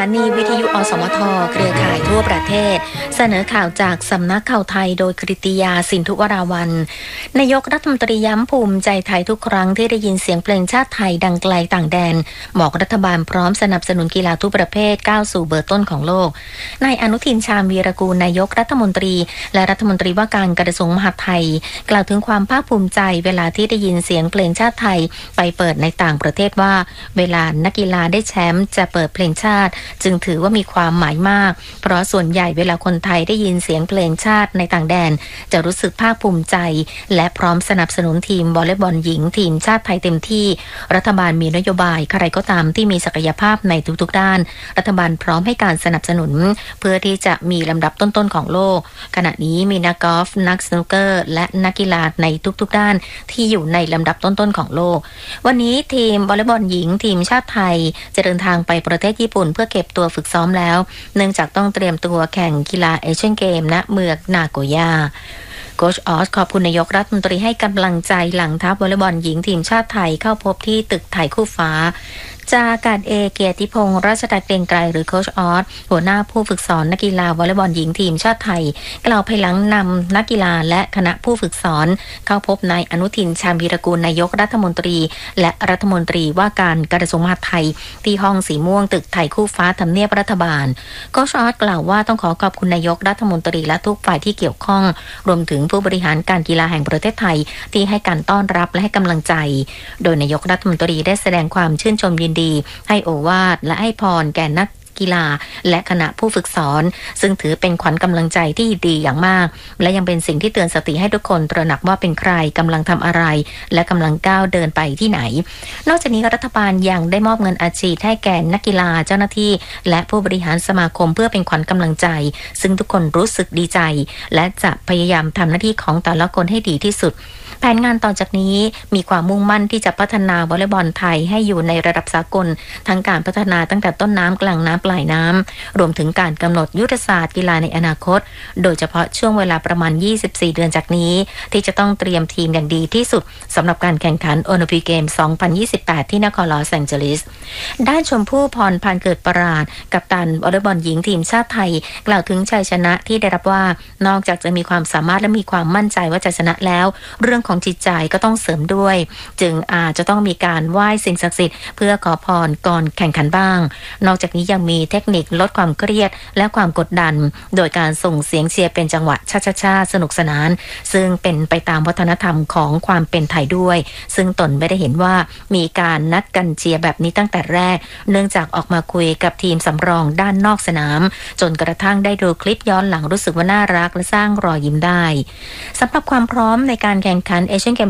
านีวิทยุอสมทเครือข่ายทั่วประเทศเสนอข่าวจากสำนักข่าวไทยโดยกฤติยาสินธุวราวัลย์นายกรัฐมนตรีย้ำภูมิใจไทยทุกครั้งที่ได้ยินเสียงเพลงชาติไทยดังไกลต่างแดนบอกรัฐบาลพร้อมสนับสนุนกีฬาทุกประเภทก้าวสู่เบอร์ต้นของโลกนายอนุทินชาญวีรกูลนายกรัฐมนตรีและรัฐมนตรีว่าการกระทรวงมหาดไทยกล่าวถึงความภาคภูมิใจเวลาที่ได้ยินเสียงเพลงชาติไทยไปเปิดในต่างประเทศว่าเวลานักกีฬาได้แชมป์จะเปิดเพลงชาติจึงถือว่ามีความหมายมากเพราะส่วนใหญ่เวลาคนไทยได้ยินเสียงเพลงชาติในต่างแดนจะรู้สึกภาคภูมิใจและพร้อมสนับสนุนทีมวอลเลย์บอลหญิงทีมชาติไทยเต็มที่รัฐบาลมีนโยบายใครก็ตามที่มีศักยภาพในทุกๆด้านรัฐบาลพร้อมให้การสนับสนุนเพื่อที่จะมีลำดับต้นๆของโลกขณะนี้มีนักกอล์ฟนักสนุกเกอร์และนักกีฬาในทุกๆด้านที่อยู่ในลำดับต้นๆของโลกวันนี้ทีมวอลเลย์บอลหญิงทีมชาติไทยจะเดินทางไปประเทศญี่ปุ่นเพื่อเก็บตัวฝึกซ้อมแล้วเนื่องจากต้องเตรียมตัวแข่งกีฬาเอเชียนเกมณเมืองนาโกย่าโค้ชออสขอบคุณนายกรัฐมนตรีให้กำลังใจหลังทัพวอลเลย์บอลหญิงทีมชาติไทยเข้าพบที่ตึกไทยคู่ฟ้าจากอากาศเอกเกียรติพงษ์ราชดาเกรียงไกรหรือโค้ชออสหัวหน้าผู้ฝึกสอนนักกีฬาวอลเลย์บอลหญิงทีมชาติไทยกล่าวภายหลังนำนักกีฬาและคณะผู้ฝึกสอนเข้าพบนายอนุทินชาญวีรกูลนายกรัฐมนตรีและรัฐมนตรีว่าการกระทรวงมหาดไทยที่ห้องสีม่วงตึกไทยคู่ฟ้าทำเนียบรัฐบาลโค้ชออสกล่าวว่าต้องขอบคุณนายกรัฐมนตรีและทุกฝ่ายที่เกี่ยวข้องรวมถึงผู้บริหารการกีฬาแห่งประเทศไทยที่ให้การต้อนรับและให้กำลังใจโดยนายกรัฐมนตรีได้แสดงความชื่นชมยินดีให้โอวาทและให้พรแก่นักกีฬาและคณะผู้ฝึกสอนซึ่งถือเป็นขวัญกำลังใจที่ดีอย่างมากและยังเป็นสิ่งที่เตือนสติให้ทุกคนตระหนักว่าเป็นใครกำลังทำอะไรและกำลังก้าวเดินไปที่ไหนนอกจากนี้รัฐบาลยังได้มอบเงินอัดฉีดให้แก่นักกีฬาเจ้าหน้าที่และผู้บริหารสมาคมเพื่อเป็นขวัญกำลังใจซึ่งทุกคนรู้สึกดีใจและจะพยายามทำหน้าที่ของแต่ละคนให้ดีที่สุดแผนงานต่อจากนี้มีความมุ่งมั่นที่จะพัฒนาวอลเลย์บอลไทยให้อยู่ในระดับสากลทั้งการพัฒนาตั้งแต่ต้นน้ำกลางน้ำปลายน้ำรวมถึงการกำหนดยุทธศาสตร์กีฬาในอนาคตโดยเฉพาะช่วงเวลาประมาณ24เดือนจากนี้ที่จะต้องเตรียมทีมอย่างดีที่สุดสำหรับการแข่งขันโอลิมปิกเกม 2028 ที่นครลอสแองเจลิสด้านชมพู่พรพันธ์เกิดปราดกัปตันวอลเลย์บอลหญิงทีมชาติไทยกล่าวถึงชัยชนะที่ได้รับว่านอกจากจะมีความสามารถและมีความมั่นใจว่าจะชนะแล้วเรื่องของจิตใจก็ต้องเสริมด้วยจึงอาจจะต้องมีการไหว้สิ่งศักดิ์สิทธิ์เพื่อขอพรก่อนแข่งขันบ้างนอกจากนี้ยังมีเทคนิคลดความเครียดและความกดดันโดยการส่งเสียงเชียร์เป็นจังหวะช้าๆสนุกสนานซึ่งเป็นไปตามวัฒนธรรมของความเป็นไทยด้วยซึ่งตนไม่ได้เห็นว่ามีการนัดกันเชียร์แบบนี้ตั้งแต่แรกเนื่องจากออกมาคุยกับทีมสำรองด้านนอกสนามจนกระทั่งได้ดูคลิปย้อนหลังรู้สึกว่าน่ารักและสร้างรอยยิ้มได้สำหรับความพร้อมในการแข่งขันเอเชียนเกม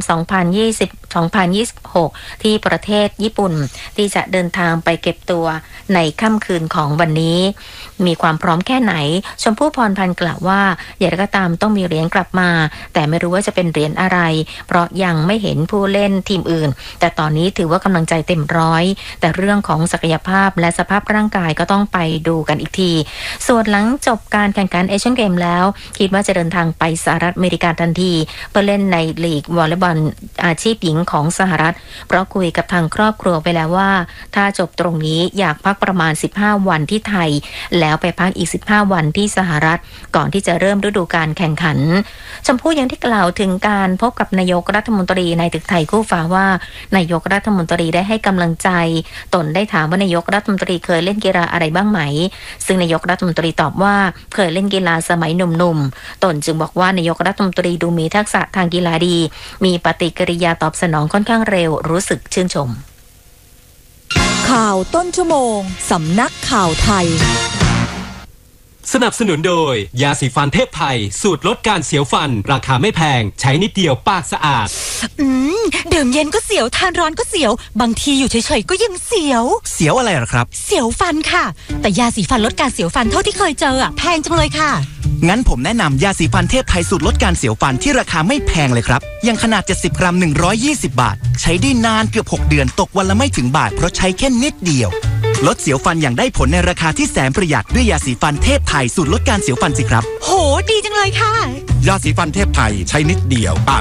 2026 ที่ประเทศญี่ปุ่นที่จะเดินทางไปเก็บตัวในค่ำคืนของวันนี้มีความพร้อมแค่ไหนชมพู่พรพันธ์กล่าวว่าอย่างไรก็ตามต้องมีเหรียญกลับมาแต่ไม่รู้ว่าจะเป็นเหรียญอะไรเพราะยังไม่เห็นผู้เล่นทีมอื่นแต่ตอนนี้ถือว่ากำลังใจเต็มร้อยแต่เรื่องของศักยภาพและสภาพร่างกายก็ต้องไปดูกันอีกทีส่วนหลังจบการแข่งขันเอเชียนเกมแล้วคิดว่าจะเดินทางไปสหรัฐอเมริกาทันทีเพื่อเล่นในลีกวอลเลย์บอลอาชีพหญิงของสหรัฐเพราะคุยกับทางครอบครัวไปแล้วว่าถ้าจบตรงนี้อยากพักประมาณ15วันที่ไทยแล้วไปพักอีก15วันที่สหรัฐก่อนที่จะเริ่มฤดูกาลแข่งขันชมพู่ยังได้กล่าวถึงการพบกับนายกรัฐมนตรีในตึกไทยคู่ฟ้าว่านายกรัฐมนตรีได้ให้กำลังใจตนได้ถามว่านายกรัฐมนตรีเคยเล่นกีฬาอะไรบ้างไหมซึ่งนายกรัฐมนตรีตอบว่าเคยเล่นกีฬาสมัยหนุ่มๆตนจึงบอกว่านายกรัฐมนตรีดูมีทักษะทางกีฬาดีมีปฏิกิริยาตอบสนองค่อนข้างเร็วรู้สึกชื่นชมข่าวต้นชั่วโมงสำนักข่าวไทยสนับสนุนโดยยาสีฟันเทพไทยสูตรลดการเสียวฟันราคาไม่แพงใช้นิดเดียวปากสะอาดดื่มเย็นก็เสียวทานร้อนก็เสียวบางทีอยู่เฉยๆก็ยังเสียวอะไรหรอครับเสียวฟันค่ะแต่ยาสีฟันลดการเสียวฟันเท่าที่เคยเจอแพงจังเลยค่ะงั้นผมแนะนำยาสีฟันเทพไทยสูตรลดการเสียวฟันที่ราคาไม่แพงเลยครับยังขนาด70 กรัม120 บาทใช้ได้นานเกือบ6เดือนตกวันละไม่ถึงบาทเพราะใช้แค่นิดเดียวลดเสียวฟันอย่างได้ผลในราคาที่แสนประหยัดด้วยยาสีฟันเทพไทยสูตรลดการเสียวฟันสิครับโหดีจังเลยค่ะยาสีฟันเทพไทยใช้นิดเดียวปาก